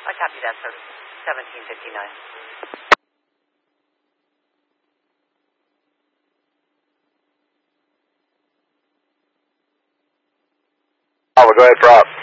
I copy that, sir. 1759. Go ahead, drop.